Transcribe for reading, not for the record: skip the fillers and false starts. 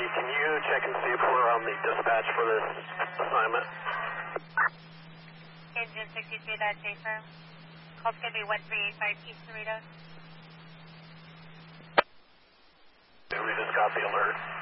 can you check and see if we're on the dispatch for this assignment? Engine 63, that's J-firm. Call's going to be 1385 East Cerritos. We just got the alert.